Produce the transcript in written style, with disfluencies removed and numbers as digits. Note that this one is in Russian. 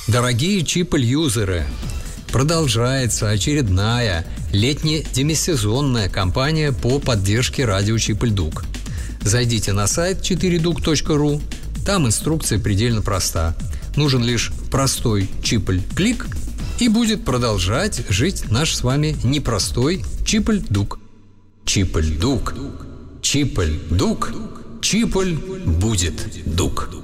Дорогие Чиполь-юзеры, продолжается очередная летне-демисезонная кампания по поддержке радио Чиполь-Дук. Зайдите на сайт 4duк.ru, там инструкция предельно проста. Нужен лишь простой Чиполь-клик, и будет продолжать жить наш с вами непростой Чиполь-Дук. Чиполь-Дук, Чиполь-Дук, Чиполь будет Дук.